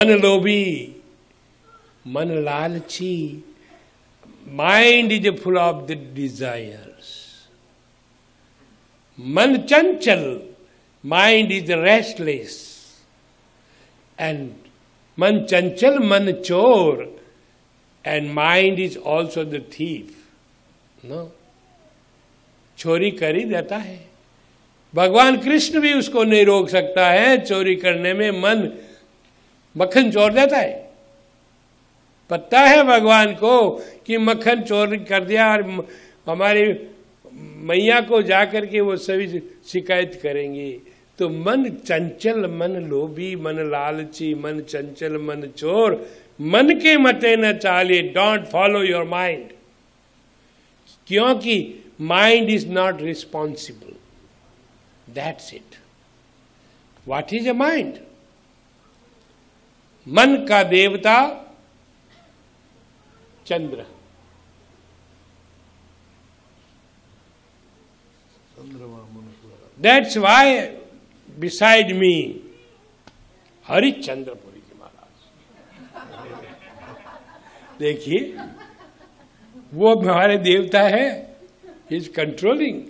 मन लोभी, मन लालची, mind is full of the desires. Man chanchal, mind is restless. And man chanchal, man chor, and mind is also the thief. No? चोरी कर ही देता है। भगवान कृष्ण भी उसको नहीं रोक सकता है, चोरी करने में मन मक्खन चोर देता है। पता है भगवान को कि मक्खन चोरी कर दिया और हमारी मैया को जाकर के वो सभी शिकायत करेंगे। तो मन चंचल, मन लोभी, मन लालची, मन चंचल, मन चोर, मन के मते न चाले, डोंट फॉलो योर माइंड, क्योंकि mind is not responsible. That's it. What is a mind? मन का देवता चंद्र, दैट्स वाई बिसाइड मी हरिश्चंद्रपुरी के महाराज। देखिए, वो हमारे देवता है, इज कंट्रोलिंग।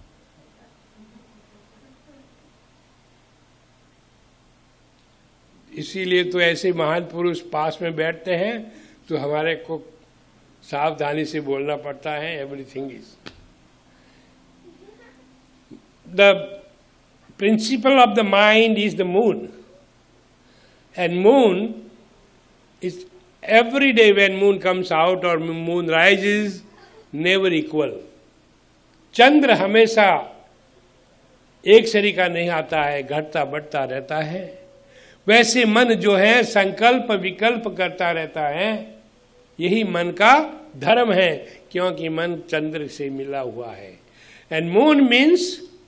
इसीलिए तो ऐसे महान पुरुष पास में बैठते हैं तो हमारे को सावधानी से बोलना पड़ता है। Everything is the principle of the mind is the moon, and moon is every day when moon comes out or moon rises, never equal. चंद्र हमेशा एक सरीका नहीं आता है, घटता बढ़ता रहता है। वैसे मन जो है संकल्प विकल्प करता रहता है। यही मन का धर्म है, क्योंकि मन चंद्र से मिला हुआ है। And moon means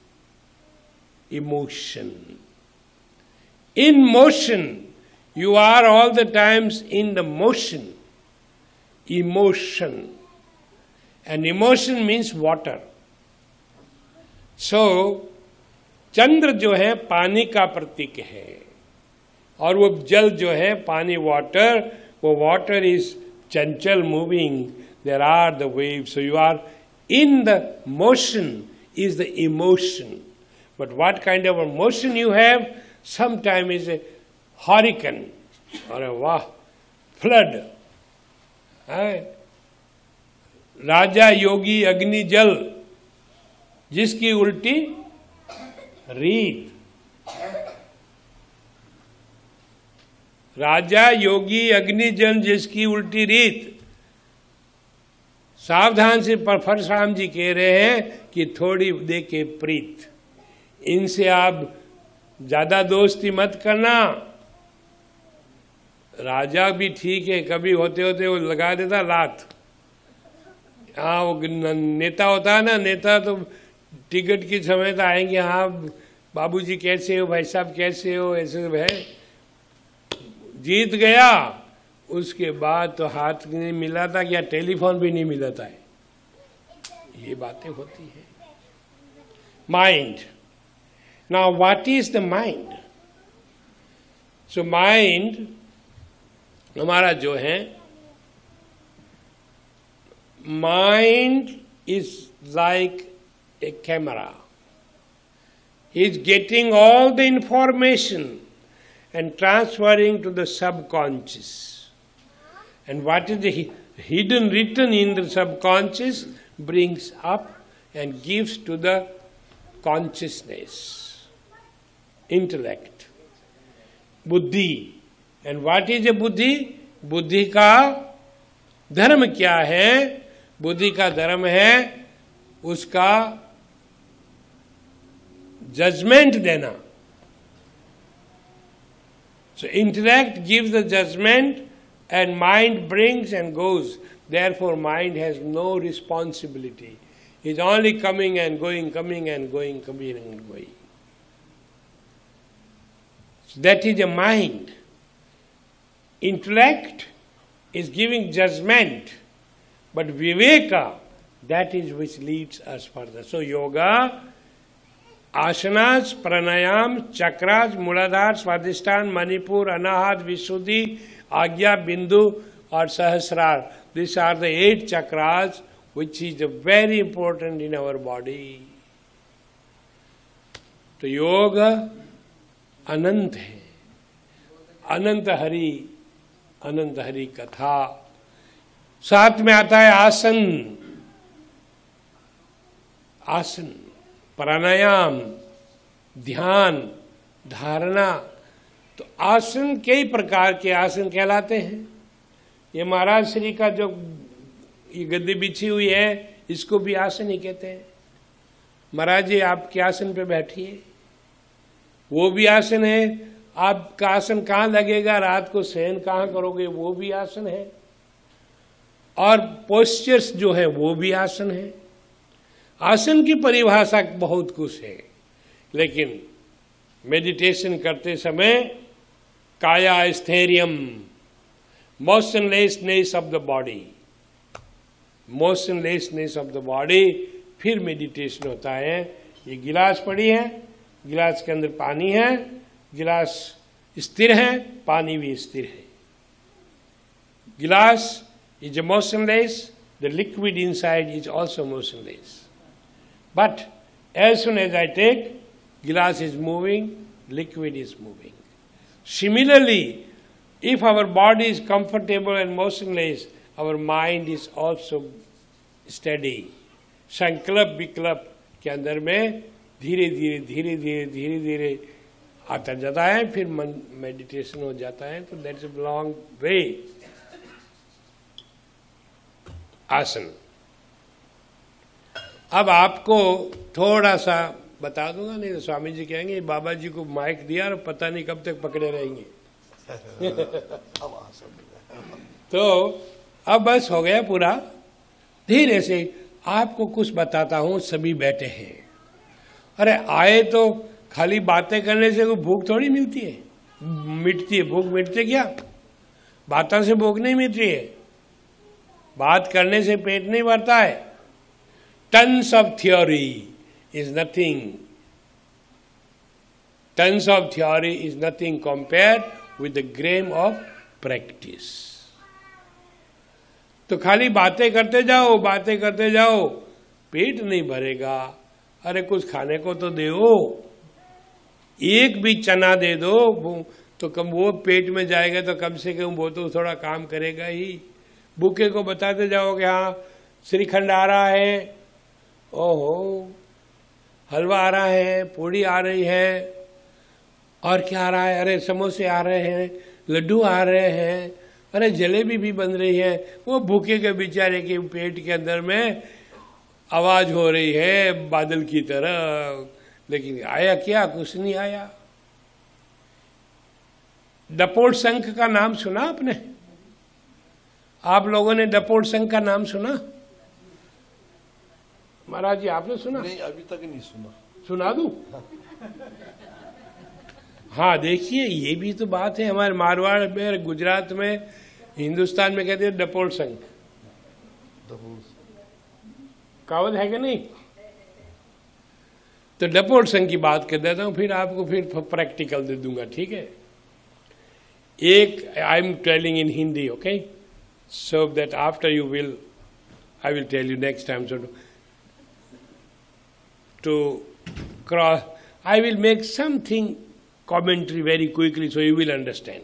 emotion. In motion, you are all the times in the motion, emotion, and emotion means water. So, चंद्र जो है पानी का प्रतीक है, और वो जल जो है पानी, वाटर, वो water is Chanchal, moving, there are the waves, so you are in the motion is the emotion. But what kind of a motion you have? Sometime is a hurricane, अरे वाह, फ्लड, राजा योगी अग्नि जल, जिसकी उल्टी रीत। राजा योगी अग्नि जल, जिसकी उल्टी रीत। सावधान से परशुराम जी कह रहे हैं कि थोड़ी देखे प्रीत, इनसे आप ज्यादा दोस्ती मत करना। राजा भी ठीक है, कभी होते होते वो लगा देता लात। हाँ, वो नेता होता है ना, नेता तो टिकट की समय तो आएंगे, हाँ बाबूजी कैसे हो, भाई साहब कैसे हो, ऐसे है। जीत गया, उसके बाद तो हाथ नहीं मिला था, क्या टेलीफोन भी नहीं मिला था। ये बातें होती है। Mind, now what is the mind? So mind हमारा जो है, mind is like a camera, is getting all the information and transferring to the subconscious, and what is the hidden written in the subconscious brings up and gives to the consciousness, intellect, बुद्धि। And what is a बुद्धि? बुद्धि का धर्म क्या है? बुद्धि का धर्म है उसका जजमेंट देना। So intellect gives the judgment and mind brings and goes. Therefore mind has no responsibility. It's only coming and going, coming and going, coming and going. So that is a mind. Intellect is giving judgment, but viveka, that is which leads us further. So yoga, आसनास, प्राणायाम, चक्रास, मूलाधार, स्वादिष्ठान, मणिपुर, अनाहत, विशुद्धि, आज्ञा, बिंदु और सहस्रार. These are the 8 chakras which is very important in our body. तो योग अनंत है, अनंत हरि कथा. साथ में आता है आसन, आसन, प्राणायाम, ध्यान, धारणा. तो आसन कई प्रकार के आसन कहलाते हैं. ये महाराज श्री का जो ये गद्दी बिछी हुई है इसको भी आसन ही कहते हैं. महाराज जी आपके आसन पे बैठिए, वो भी आसन है. आपका आसन कहाँ लगेगा, रात को शयन कहाँ करोगे, वो भी आसन है. और पोस्चर्स जो है वो भी आसन है. आसन की परिभाषा बहुत कुछ है, लेकिन मेडिटेशन करते समय काया स्थैर्यम, motionlessness of the body, motionlessness of the body, फिर मेडिटेशन होता है. ये गिलास पड़ी है, गिलास के अंदर पानी है, गिलास स्थिर है, पानी भी स्थिर है. गिलास is motionless, the liquid inside is also motionless. But as soon as I take, glass is moving, liquid is moving. Similarly, if our body is comfortable and motionless, our mind is also steady. संकल्प विकल्प के अंदर में धीरे धीरे आता जाता है, फिर मन मेडिटेशन हो जाता है. तो दैट्स अ लॉन्ग वे. आसन अब आपको थोड़ा सा बता दूंगा, नहीं तो स्वामी जी कहेंगे बाबा जी को माइक दिया और पता नहीं कब तक पकड़े रहेंगे. तो अब बस हो गया पूरा. धीरे से आपको कुछ बताता हूं. सभी बैठे हैं. अरे आए तो खाली बातें करने से कोई भूख थोड़ी मिलती है, मिटती है. भूख मिटती क्या? बातों से भूख नहीं मिटती है, बात करने से पेट नहीं भरता है. Tons of theory is nothing. Tons of theory is nothing compared with the Graeme of practice. तो खाली बातें करते जाओ, पेट नहीं भरेगा. अरे कुछ खाने को तो दो. एक भी चना दे दो तो कम वो पेट में जाएगा, तो कम से कम वो तो थोड़ा काम करेगा ही. भूखे को बताते जाओ कि हाँ श्रीखंड आ रहा है, ओहो हलवा आ रहा है, पूड़ी आ रही है, और क्या आ रहा है, अरे समोसे आ रहे हैं, लड्डू आ रहे हैं, अरे जलेबी भी बन रही है. वो भूखे के बेचारे के पेट के अंदर में आवाज हो रही है बादल की तरह, लेकिन आया क्या? कुछ नहीं आया. डपोट संघ का नाम सुना आपने? आप लोगों ने डपोट संघ का नाम सुना? महाराज जी आपने सुना? नहीं, अभी तक नहीं सुना. सुना दूं? हाँ देखिए, ये भी तो बात है. हमारे मारवाड़ में, गुजरात में, हिंदुस्तान में कहते हैं डपोट संघ. कहावत है कि नहीं? तो डपोट संघ की बात कर देता हूं, फिर आपको फिर प्रैक्टिकल दे दूंगा. ठीक है? एक I am telling in Hindi, okay, so that after you will, I will tell you next time. So to cross, I will make something commentary very quickly so you will understand.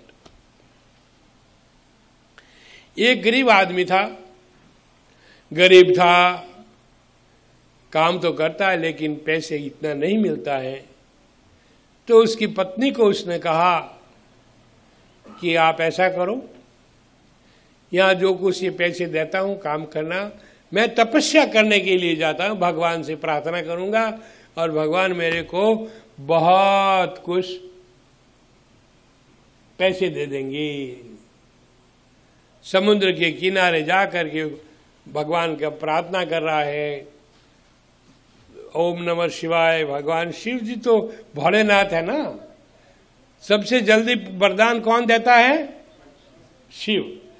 एक गरीब आदमी था, गरीब था, काम तो करता है लेकिन पैसे इतना नहीं मिलता है. तो उसकी पत्नी को उसने कहा कि आप ऐसा करो, यहाँ जो कुछ ये पैसे देता हूँ काम करना, मैं तपस्या करने के लिए जाता हूँ, भगवान से प्रार्थना करूंगा और भगवान मेरे को बहुत कुछ पैसे दे देंगे. समुद्र के किनारे जा करके भगवान का प्रार्थना कर रहा है, ओम नमः शिवाय. भगवान शिव जी तो भोलेनाथ है ना. सबसे जल्दी वरदान कौन देता है? शिव.